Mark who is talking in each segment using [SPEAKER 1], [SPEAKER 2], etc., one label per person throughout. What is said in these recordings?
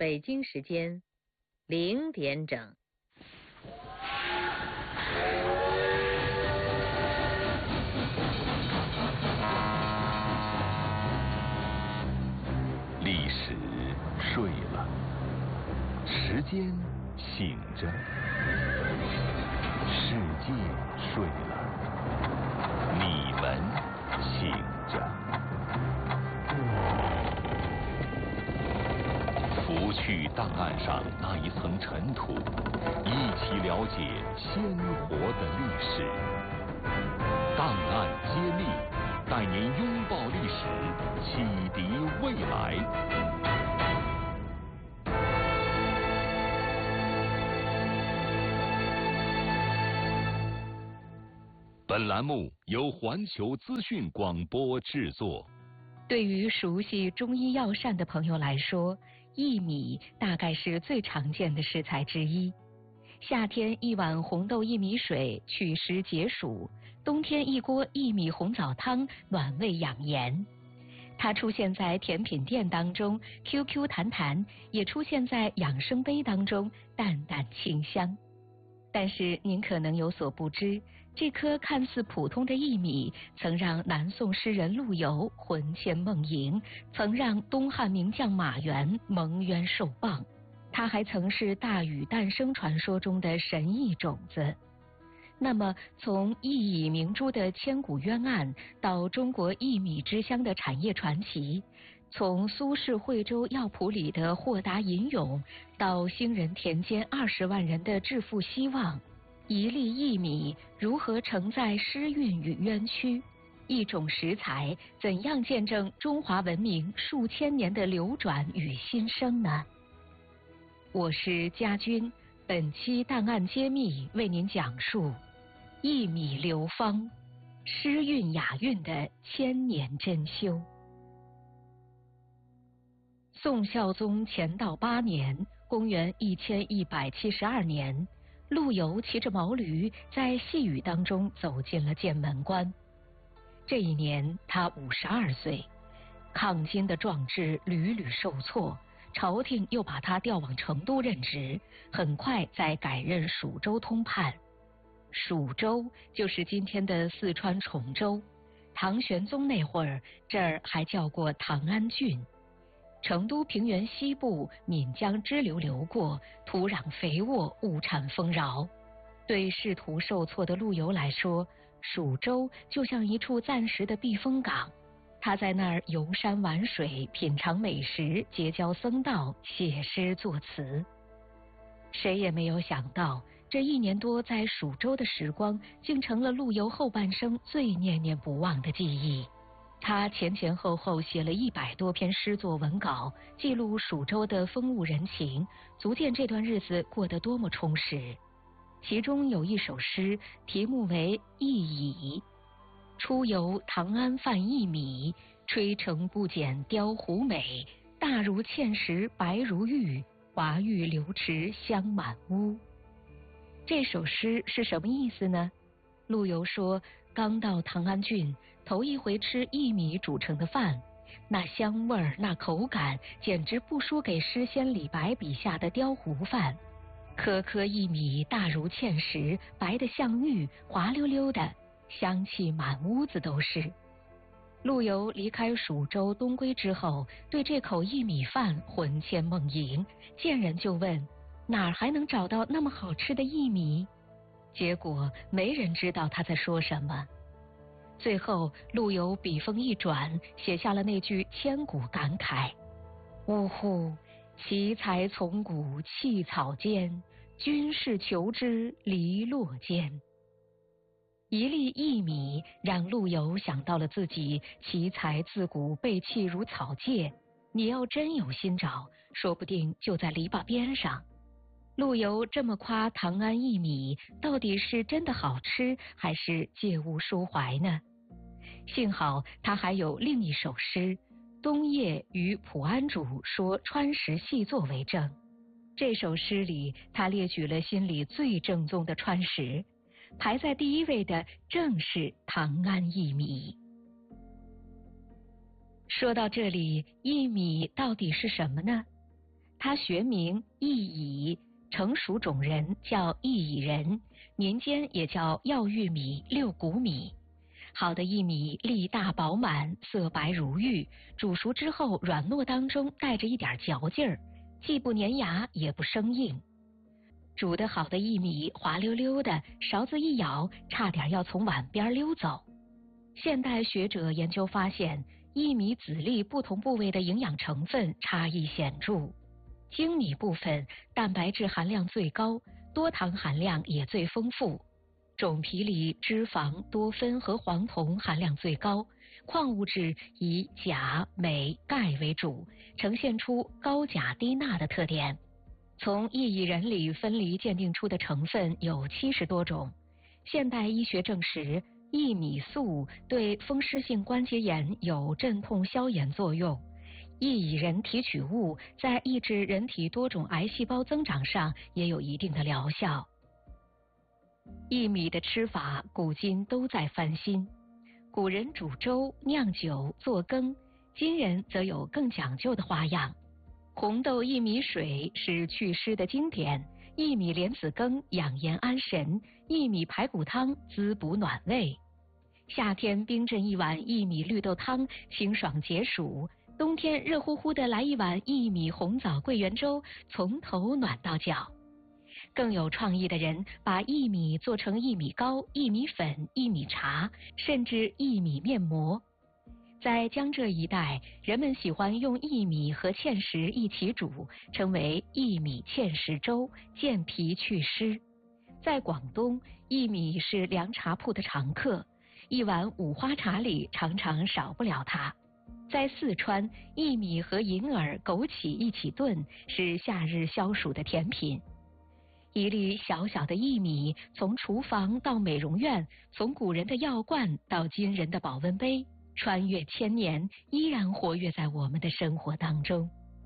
[SPEAKER 1] 北京时间0点整。
[SPEAKER 2] 历史睡了，时间醒着，世界睡了，你们醒着。拂去档案上那一层尘土，一起了解鲜活的历史。档案揭秘，带您拥抱历史，启迪未来。本栏目由环球资讯广播制作。
[SPEAKER 3] 对于熟悉中医药膳的朋友来说，薏米大概是最常见的食材之一。夏天一碗红豆薏米水祛湿解暑，冬天一锅薏米红枣汤暖胃养颜。它出现在甜品店当中 ，QQ 弹弹，也出现在养生杯当中，淡淡清香。但是您可能有所不知，这颗看似普通的薏米，曾让南宋诗人陆游魂牵梦萦，曾让东汉名将马援蒙冤受谤。它还曾是大禹诞生传说中的神异种子。那么，从薏蚁明珠的千古冤案，到中国薏米之乡的产业传奇，从苏轼惠州药圃里的豁达吟咏，到兴仁田间20万人的致富希望，一粒薏米如何承载诗韵与冤屈？一种食材怎样见证中华文明数千年的流转与新生呢？我是家军，本期档案揭秘为您讲述薏米流芳，诗韵雅韵的千年珍馐。宋孝宗乾道8年，公元1172年，陆游骑着毛驴在细雨当中走进了剑门关。这一年他52岁，抗金的壮志屡屡受挫，朝廷又把他调往成都任职，很快再改任蜀州通判。蜀州就是今天的四川崇州，唐玄宗那会儿这儿还叫过唐安郡。成都平原西部岷江支流流过，土壤肥沃，物产丰饶。对仕途受挫的陆游来说，蜀州就像一处暂时的避风港。他在那儿游山玩水，品尝美食，结交僧道，写诗作词。谁也没有想到，这1年多在蜀州的时光，竟成了陆游后半生最念念不忘的记忆。他前前后后写了100多篇诗作文稿，记录蜀州的风物人情，足见这段日子过得多么充实。其中有一首诗，题目为《薏蚁》。出游唐安贩薏米，吹成不减雕狐美。大如芡实白如玉，华玉流池香满屋。这首诗是什么意思呢？陆游说，刚到唐安郡，头一回吃薏米煮成的饭，那香味儿，那口感，简直不输给诗仙李白笔下的雕狐饭。颗颗薏米大如芡实，白得像玉，滑溜溜的，香气满屋子都是。陆游离开蜀州东归之后，对这口薏米饭魂牵梦萦，见人就问哪儿还能找到那么好吃的薏米？结果没人知道他在说什么。最后陆游笔锋一转，写下了那句千古感慨：呜呼，奇才从古弃草间，君是求之篱落间。一粒薏米让陆游想到了自己奇才自古被弃如草芥，你要真有心找，说不定就在篱笆边上。陆游这么夸唐安薏米，到底是真的好吃，还是借物抒怀呢？幸好他还有另一首诗《冬夜与普安主说川食细作》为证。这首诗里，他列举了心里最正宗的川食，排在第一位的正是唐安薏米。说到这里，薏米到底是什么呢？ 它学名薏苡，成熟种人叫薏苡仁，民间也叫药玉米、六谷米。好的薏米粒大饱满，色白如玉，煮熟之后软糯当中带着一点嚼劲儿，既不粘牙也不生硬。煮得好的薏米滑溜溜的，勺子一舀，差点要从碗边溜走。现代学者研究发现，薏米籽粒不同部位的营养成分差异显著。精米部分蛋白质含量最高，多糖含量也最丰富。种皮里脂肪、多酚和黄酮含量最高，矿物质以钾、镁、钙为主，呈现出高钾低钠的特点。从薏苡仁里分离鉴定出的成分有70多种。现代医学证实，薏米素对风湿性关节炎有镇痛消炎作用。薏苡仁提取物在抑制人体多种癌细胞增长上也有一定的疗效。薏米的吃法古今都在翻新，古人煮粥、酿酒、做羹，今人则有更讲究的花样。红豆薏米水是祛湿的经典，薏米莲子羹养颜安神，薏米排骨汤滋补暖胃。夏天冰镇一碗薏米绿豆汤，清爽解暑；冬天热乎乎的来一碗薏米红枣桂圆粥，从头暖到脚。更有创意的人把薏米做成薏米糕、薏米粉、薏米茶，甚至薏米面膜。在江浙一带，人们喜欢用薏米和芡实一起煮，称为薏米芡实粥，健脾祛湿。在广东，薏米是凉茶铺的常客，一碗五花茶里常常少不了它。在四川，薏米和银耳、枸杞一起炖，是夏日消暑的甜品。一粒小小的薏米，从厨房到美容院，从古人的药罐到今人的保温杯，穿越千年，依然活跃在我们的生活当中。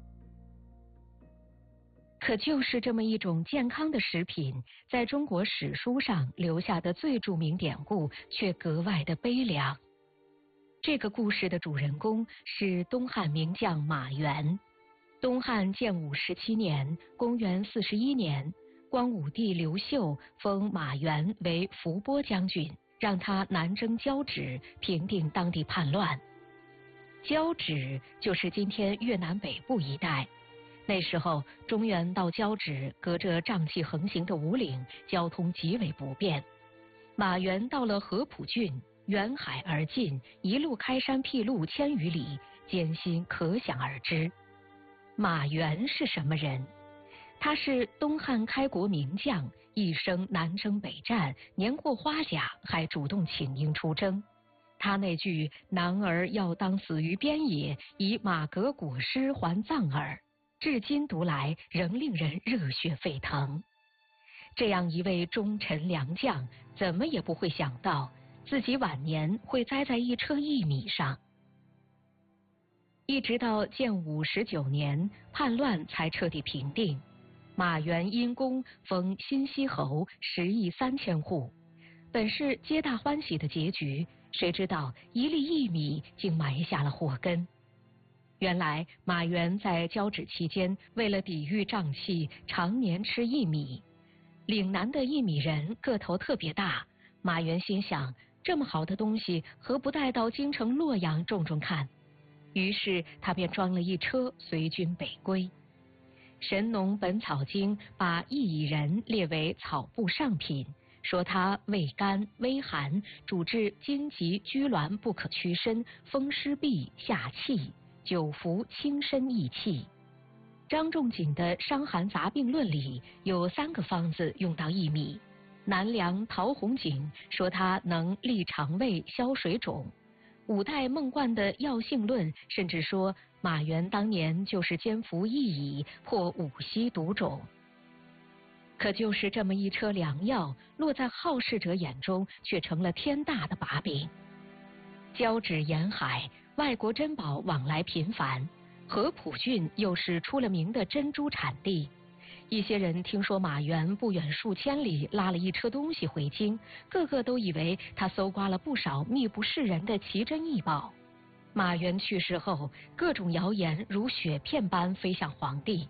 [SPEAKER 3] 可就是这么一种健康的食品，在中国史书上留下的最著名典故却格外的悲凉。这个故事的主人公是东汉名将马援。东汉建武17年，公元41年，光武帝刘秀封马援为伏波将军，让他南征交趾，平定当地叛乱。交趾就是今天越南北部一带。那时候中原到交趾隔着瘴气横行的五岭，交通极为不便。马援到了合浦郡，远海而进，一路开山辟路1000余里，艰辛可想而知。马援是什么人？他是东汉开国名将，一生南征北战，年过花甲，还主动请缨出征。他那句“男儿要当死于边野，以马革裹尸还葬耳”，至今读来仍令人热血沸腾。这样一位忠臣良将，怎么也不会想到自己晚年会栽在一车薏米上。一直到建武19年，叛乱才彻底平定。马援因功封新息侯10亿3千户，本是皆大欢喜的结局，谁知道一粒薏米竟埋下了祸根。原来马援在交趾期间，为了抵御瘴气，常年吃薏米。岭南的薏米人个头特别大，马援心想，这么好的东西，何不带到京城洛阳种种看？于是他便装了一车，随军北归。《神农本草经》把薏苡仁列为草部上品，说它味甘微寒，主治筋急拘挛不可屈伸，风湿痹下气，久服轻身益气。张仲景的《伤寒杂病论》里有3个方子用到薏米。南梁陶弘景说它能利肠胃、消水肿。五代孟贯的《药性论》甚至说马援当年就是煎服薏苡，破5溪毒肿。可就是这么一车良药，落在好事者眼中，却成了天大的把柄。交趾沿海，外国珍宝往来频繁，合浦郡又是出了名的珍珠产地。一些人听说马援不远数千里拉了一车东西回京，个个都以为他搜刮了不少秘不示人的奇珍异宝。马援去世后，各种谣言如雪片般飞向皇帝。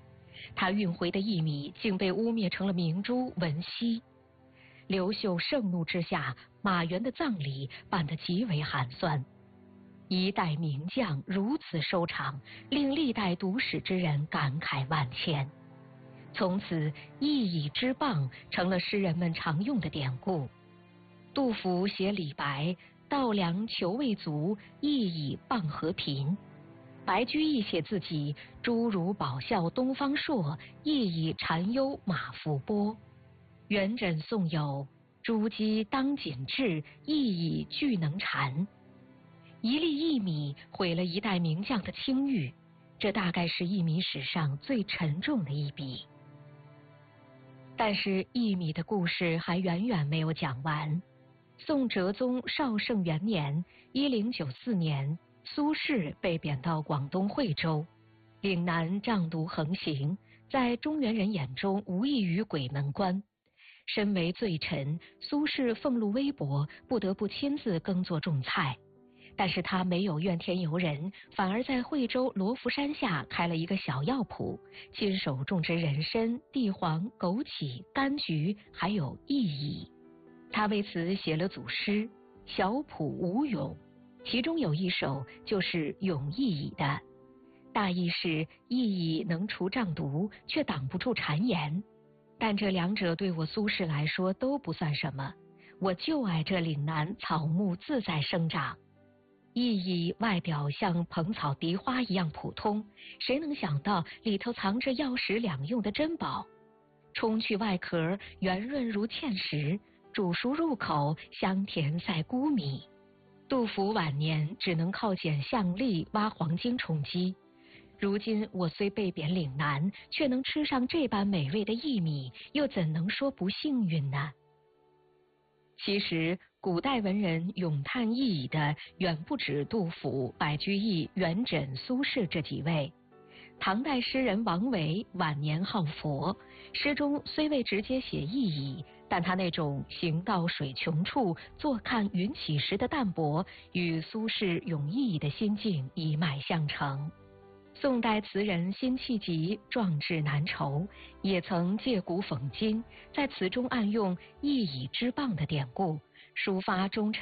[SPEAKER 3] 他运回的薏米竟被污蔑成了明珠文熙。刘秀盛怒之下，马援的葬礼办得极为寒酸。一代名将如此收场，令历代读史之人感慨万千。从此，一以之谤成了诗人们常用的典故。杜甫写李白，稻粱裘未足，一以傍河贫。白居易写自己，诸如宝啸东方朔，一以禅忧马腹波。元稹宋有朱姬当锦制，一以俱能禅。一粒薏米毁了一代名将的清誉，这大概是薏米史上最沉重的一笔。但是薏米的故事还远远没有讲完。宋哲宗绍圣元年1094年，苏轼被贬到广东惠州，岭南瘴毒横行，在中原人眼中无异于鬼门关。身为罪臣，苏轼俸禄微薄，不得不亲自耕作种菜。但是他没有怨天尤人，反而在惠州罗浮山下开了一个小药铺，亲手种植人参、地黄、枸杞、柑橘，还有薏蚁。他为此写了组诗《小浦无咏》，其中有一首就是咏薏蚁的，大意是薏蚁能除瘴毒，却挡不住谗言。但这两者对我苏轼来说都不算什么，我就爱这岭南草木自在生长。薏蚁外表像蓬草荻花一样普通，谁能想到里头藏着药食两用的珍宝？冲去外壳，圆润如芡实，煮熟入口，香甜赛菇米。杜甫晚年只能靠捡象栗、挖黄金充饥。如今我虽被贬岭南，却能吃上这般美味的薏米，又怎能说不幸运呢？其实，古代文人咏叹薏蚁的远不止杜甫、白居易、元稹、苏轼这几位。唐代诗人王维晚年好佛，诗中虽未直接写薏蚁，但他那种行到水穷处，坐看云起时的淡泊，与苏轼咏薏蚁的心境一脉相承。宋代词人辛弃疾壮志难酬，也曾借古讽今，在词中暗用薏蚁之谤的典故，抒发忠诚